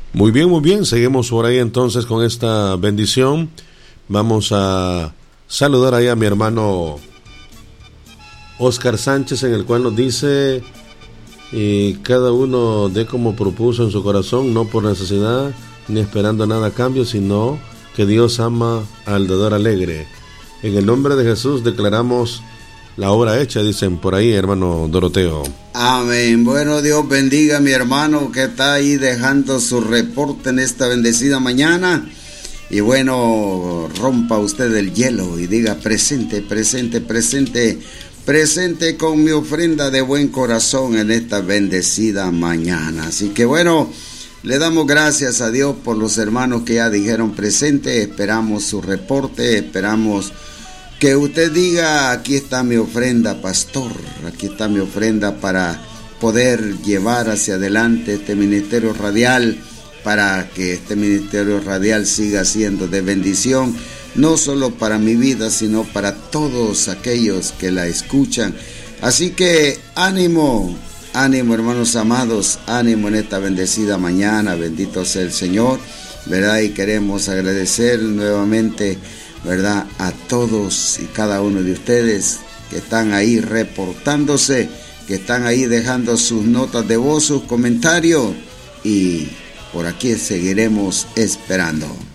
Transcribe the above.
Muy bien, seguimos por ahí entonces con esta bendición. Vamos a saludar ahí a mi hermano Oscar Sánchez, en el cual nos dice: y cada uno dé como propuso en su corazón, no por necesidad ni esperando nada a cambio, sino que Dios ama al dador alegre. En el nombre de Jesús declaramos la obra hecha, dicen por ahí, hermano Doroteo. Amén. Bueno, Dios bendiga a mi hermano que está ahí dejando su reporte en esta bendecida mañana. Y bueno, rompa usted el hielo y diga: presente, presente, presente, presente con mi ofrenda de buen corazón en esta bendecida mañana. Así que bueno, le damos gracias a Dios por los hermanos que ya dijeron presente. Esperamos su reporte, esperamos que usted diga: aquí está mi ofrenda, pastor, aquí está mi ofrenda para poder llevar hacia adelante este ministerio radial, para que este ministerio radial siga siendo de bendición, no solo para mi vida, sino para todos aquellos que la escuchan. Así que ánimo, ánimo, hermanos amados, ánimo en esta bendecida mañana. Bendito sea el Señor, ¿verdad? Y queremos agradecer nuevamente, ¿verdad?, a todos y cada uno de ustedes que están ahí reportándose, que están ahí dejando sus notas de voz, sus comentarios, y por aquí seguiremos esperando.